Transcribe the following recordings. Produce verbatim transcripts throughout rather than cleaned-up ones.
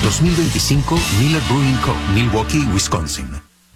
dos mil veinticinco Miller Brewing Co., Milwaukee, Wisconsin.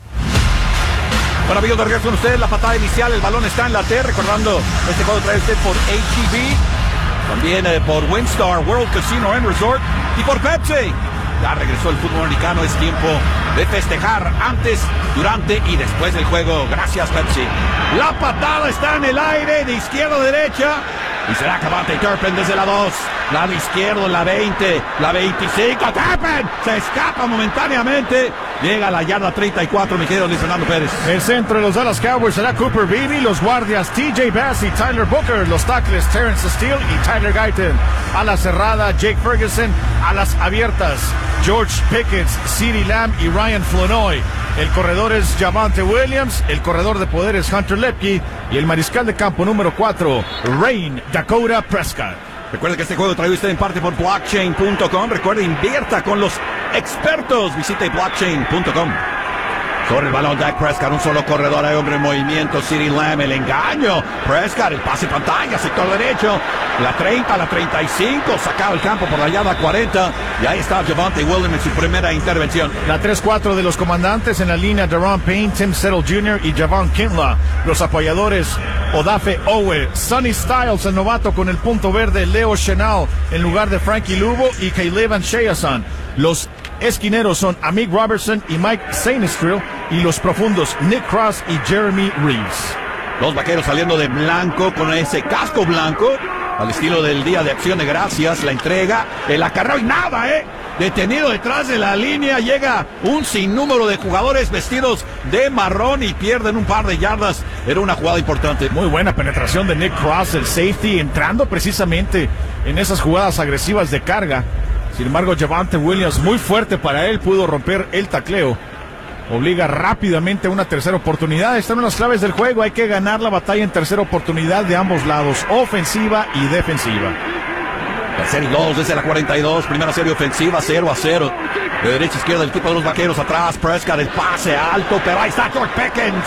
Bueno, amigos, de regreso con ustedes, la patada inicial, el balón está en la T, recordando, este juego trae usted por H E B, también eh, por Windstar World Casino and Resort y por Pepsi. Ya regresó el fútbol americano, es tiempo de festejar antes, durante y después del juego. Gracias, Pepsi. La patada está en el aire, de izquierda a derecha, y será Cavante Turpin desde la dos, lado izquierdo, la veinte, la veinticinco, Turpin se escapa momentáneamente, llega a la yarda treinta y cuatro, mi querido Luis Fernando Pérez. El centro de los Dallas Cowboys será Cooper Beebe, los guardias T J Bass y Tyler Booker, los tackles Terrence Steele y Tyler Guyton, a la cerrada Jake Ferguson, a las abiertas George Pickens, CeeDee Lamb y Ryan Flournoy. El corredor es Javonte Williams, el corredor de poder es Hunter Lepke y el mariscal de campo número cuatro, Rayne Dakota Prescott. Recuerde que este juego trae usted en parte por blockchain punto com. Recuerde, invierta con los expertos. Visite blockchain punto com. Sobre el balón, Dak Prescott, un solo corredor, hay hombre en movimiento, CeeDee Lamb, el engaño, Prescott, el pase pantalla, sector derecho, la treinta, la treinta y cinco, sacado el campo por la yarda cuarenta, y ahí está Javonte Williams en su primera intervención. La tres cuatro de los comandantes en la línea, Daron Payne, Tim Settle junior y Javon Kinlaw. Los apoyadores, Odafe Owe, Sonny Styles, el novato con el punto verde, Leo Chenal, en lugar de Frankie Luvo y Caleb Sheason. Los esquineros son Amik Robertson y Mike Sainestreal, y los profundos Nick Cross y Jeremy Reeves. Los vaqueros saliendo de blanco con ese casco blanco, al estilo del Día de Acción de Gracias, la entrega, el acarreo y nada, eh. Detenido detrás de la línea, llega un sinnúmero de jugadores vestidos de marrón y pierden un par de yardas. Era una jugada importante. Muy buena penetración de Nick Cross, el safety, entrando precisamente en esas jugadas agresivas de carga. Sin embargo, Javonte Williams, muy fuerte para él, pudo romper el tacleo. Obliga rápidamente a una tercera oportunidad. Están en las claves del juego. Hay que ganar la batalla en tercera oportunidad de ambos lados, ofensiva y defensiva. Tercer y dos desde la cuarenta y dos. Primera serie ofensiva, cero a cero. De derecha a izquierda el equipo de los vaqueros. Atrás Prescott, el pase alto, pero ahí está George Pickens.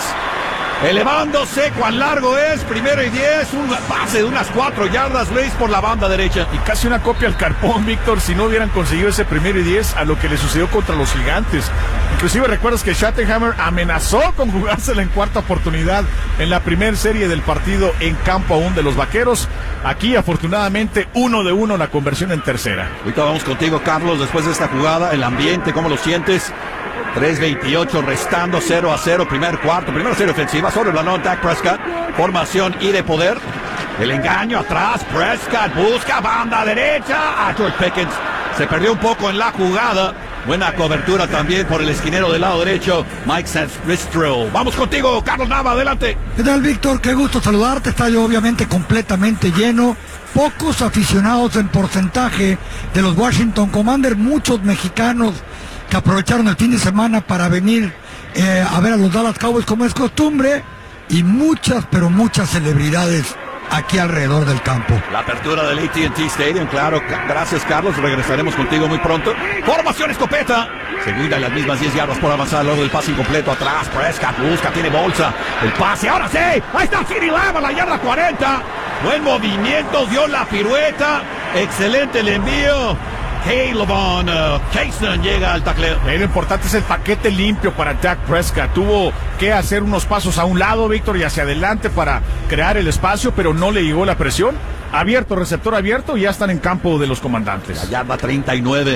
Elevándose, cuán largo es, primero y diez, un pase de unas cuatro yardas, Luis, por la banda derecha. Y casi una copia al carpón, Víctor, si no hubieran conseguido ese primero y diez a lo que le sucedió contra los Gigantes. Inclusive recuerdas que Schottenheimer amenazó con jugársela en cuarta oportunidad en la primera serie del partido en campo aún de los Vaqueros. Aquí, afortunadamente, uno de uno la conversión en tercera. Ahorita vamos contigo, Carlos, después de esta jugada, el ambiente, ¿cómo lo sientes? tres veintiocho restando, cero a cero, primer cuarto, primera serie ofensiva, sobre el balón, Dak Prescott, formación y de poder, el engaño atrás, Prescott busca banda derecha, a George Pickens, se perdió un poco en la jugada, buena cobertura también por el esquinero del lado derecho, Mike Sainestreal. Vamos contigo, Carlos Nava, adelante. ¿Qué tal, Víctor? Qué gusto saludarte, estadio obviamente completamente lleno, pocos aficionados en porcentaje de los Washington Commanders, muchos mexicanos que aprovecharon el fin de semana para venir eh, a ver a los Dallas Cowboys como es costumbre, y muchas, pero muchas celebridades aquí alrededor del campo. La apertura del A T and T Stadium, claro, gracias Carlos, regresaremos contigo muy pronto. Formación escopeta, segunda en las mismas diez yardas por avanzar, luego del pase incompleto atrás, Prescott busca, tiene bolsa, el pase, ahora sí, ahí está CeeDee Lamb a la yarda cuarenta, buen movimiento, dio la pirueta, excelente el envío. Calebon uh, Kaysen llega al tacleo. Lo importante es el paquete limpio para Dak Prescott. Tuvo que hacer unos pasos a un lado, Víctor, y hacia adelante para crear el espacio, pero no le llegó la presión. Abierto, receptor abierto, y ya están en campo de los comandantes. La yarda treinta y nueve.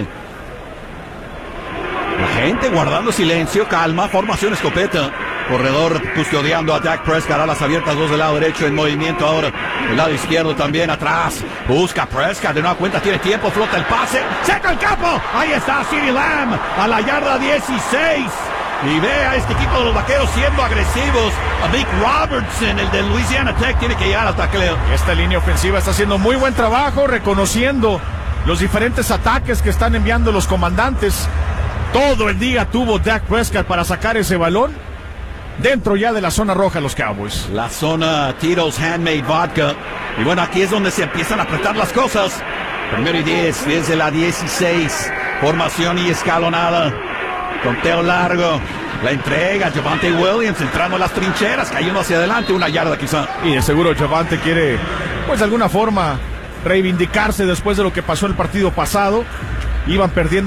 La gente guardando silencio, calma, formación escopeta. Corredor custodiando a Dak Prescott, alas abiertas, dos del lado derecho en movimiento ahora. El lado izquierdo también atrás. Busca Prescott, de nueva cuenta tiene tiempo, flota el pase. ¡Seca el campo! Ahí está CeeDee Lamb a la yarda dieciséis. Y ve a este equipo de los vaqueros siendo agresivos. Amik Robertson, el de Louisiana Tech, tiene que llegar al tacleo. Esta línea ofensiva está haciendo muy buen trabajo, reconociendo los diferentes ataques que están enviando los comandantes. Todo el día tuvo Dak Prescott para sacar ese balón. Dentro ya de la zona roja los Cowboys. La zona Tito's Handmade Vodka. Y bueno, aquí es donde se empiezan a apretar las cosas. Primero y diez, desde la dieciséis. Formación y escalonada. Conteo largo. La entrega, Javonte Williams entrando a las trincheras, cayendo hacia adelante, una yarda quizá. Y de seguro Javonte quiere, pues de alguna forma, reivindicarse después de lo que pasó el partido pasado. Iban perdiendo